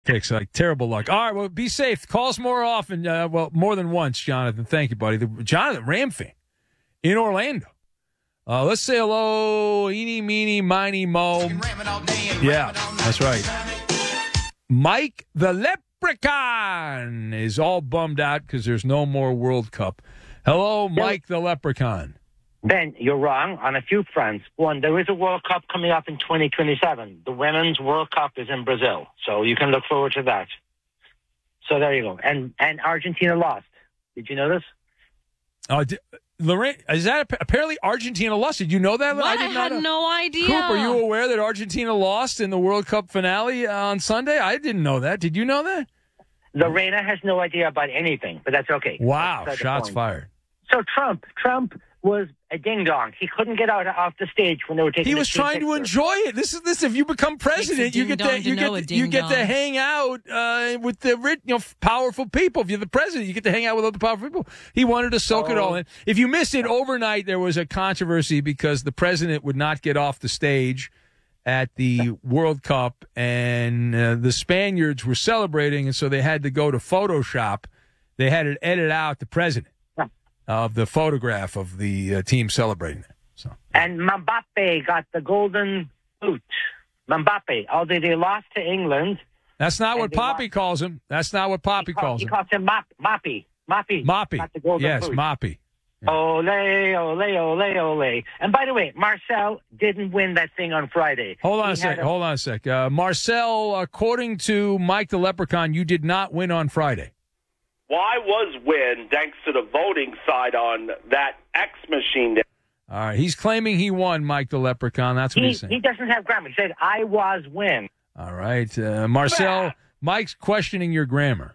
Takes like terrible luck. All right, well, be safe. Calls more often. More than once, Jonathan. Thank you, buddy. Jonathan, Ram fan in Orlando. Let's say hello, eeny, meeny, miny, mo. Yeah, that's right. Mike the Leprechaun is all bummed out because there's no more World Cup. Hello, Mike the Leprechaun. Ben, you're wrong on a few fronts. One, there is a World Cup coming up in 2027. The Women's World Cup is in Brazil, so you can look forward to that. So there you go. And Argentina lost. Did you know this? Lorraine, is that apparently Argentina lost? Did you know that? What? I had no idea. Coop, are you aware that Argentina lost in the World Cup finale on Sunday? I didn't know that. Did you know that? Lorena has no idea about anything, but that's okay. Wow, shots fired. So Trump was a ding-dong. He couldn't get out off the stage when they were taking. He was trying to enjoy it. This. If you become president, you get to hang out with the rich, powerful people. If you're the president, you get to hang out with other powerful people. He wanted to soak it all in. If you missed it overnight, there was a controversy because the president would not get off the stage at the World Cup, and the Spaniards were celebrating, and so they had to go to Photoshop. They had to edit out the president of the photograph of the team celebrating it. So. And Mbappe got the golden boot. Mbappe, although they lost to England. That's not what Poppy calls him. That's not what Poppy calls him. He calls him Moppy. Moppy. Got the golden yes, boot. Moppy. Yeah. Ole, ole, ole, ole. And by the way, Marcel didn't win that thing on Friday. Hold on a sec. Marcel, according to Mike the Leprechaun, you did not win on Friday. Why was win thanks to the voting side on that X machine? All right, he's claiming he won, Mike the Leprechaun. That's what he's saying. He doesn't have grammar. He said, I was win. All right, Marcel, Mike's questioning your grammar.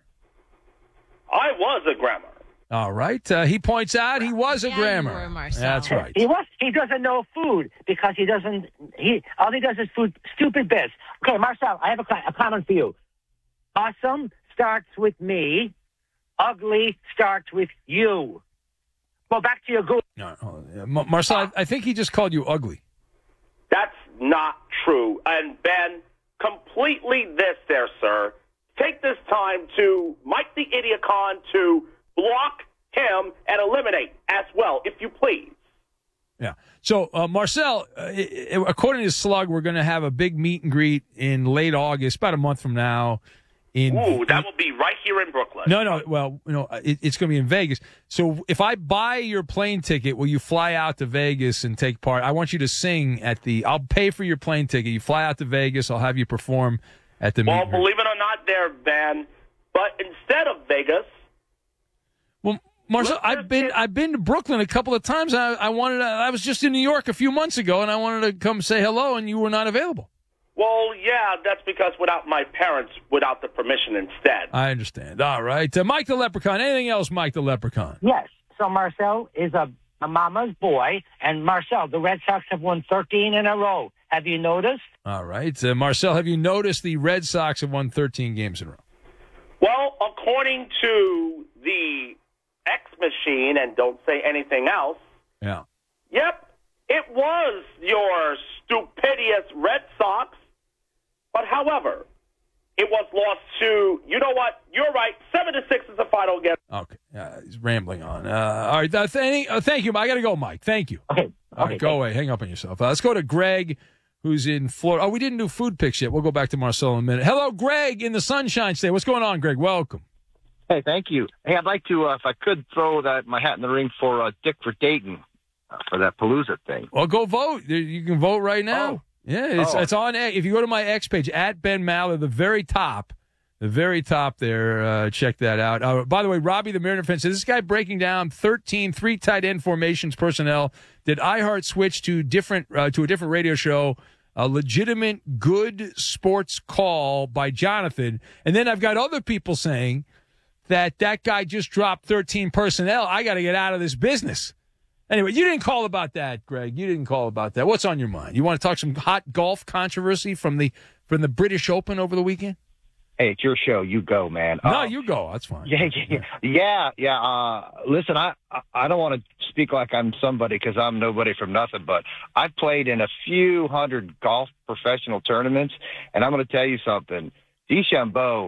I was a grammar. All right, he points out he was a grammar. You were, Marcel. That's right. He was. He doesn't know food because he doesn't. All he does is food. Stupid bits. Okay, Marcel, I have a comment for you. Awesome starts with me. Ugly starts with you. Go back to your Google. No, Marcel, I think he just called you ugly. That's not true. And Ben, completely this there, sir. Take this time to Mike the Idiocon to block him and eliminate as well, if you please. Yeah. So, Marcel, according to Slug, we're going to have a big meet and greet in late August, about a month from now. That will be right here in Brooklyn. No. Well, it's going to be in Vegas. So if I buy your plane ticket, will you fly out to Vegas and take part? I want you to sing I'll pay for your plane ticket. You fly out to Vegas. I'll have you perform at the meet. Well, believe it or not there, Ben, but instead of Vegas. Well, Marcel, I've been to Brooklyn a couple of times. I was just in New York a few months ago, and I wanted to come say hello, and you were not available. Well, yeah, that's because without my parents, without the permission instead. I understand. All right. Mike the Leprechaun. Anything else, Mike the Leprechaun? Yes. So Marcel is a mama's boy. And Marcel, the Red Sox have won 13 in a row. Have you noticed? All right. Marcel, have you noticed the Red Sox have won 13 games in a row? Well, according to the X machine, and don't say anything else. Yeah. Yep. It was your stupendous Red Sox. But, however, it was lost to, you know what, you're right, 7-6 is the final game. Okay, he's rambling on. All right, thank you. I got to go, Mike. Thank you. Okay. All right, go away. Hang up on yourself. Let's go to Greg, who's in Florida. Oh, we didn't do food picks yet. We'll go back to Marcel in a minute. Hello, Greg in the Sunshine State. What's going on, Greg? Welcome. Hey, thank you. Hey, I'd like to, if I could, throw my hat in the ring for Dick for Dayton for that Palooza thing. Well, go vote. You can vote right now. Oh. Yeah, it's on. If you go to my X page, at Ben Maller, the very top there, check that out. By the way, Robbie the Mariner fan says, this guy breaking down 13 three tight end formations personnel. Did iHeart switch to a different radio show? A legitimate good sports call by Jonathan. And then I've got other people saying that guy just dropped 13 personnel. I got to get out of this business. Anyway, you didn't call about that, Greg. You didn't call about that. What's on your mind? You want to talk some hot golf controversy from the British Open over the weekend? Hey, it's your show. You go, man. No, you go. That's fine. Yeah. Listen, I don't want to speak like I'm somebody because I'm nobody from nothing, but I've played in a few hundred golf professional tournaments, and I'm going to tell you something. DeChambeau